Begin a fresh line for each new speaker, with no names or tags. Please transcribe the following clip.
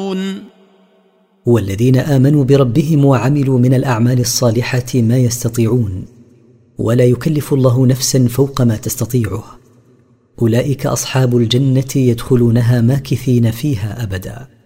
يستطيعون.
والذين آمنوا بربهم وعملوا من الأعمال الصالحة ما يستطيعون، ولا يكلف الله نفسا فوق ما تستطيعه. أولئك أصحاب الجنة يدخلونها ماكثين فيها أبدا.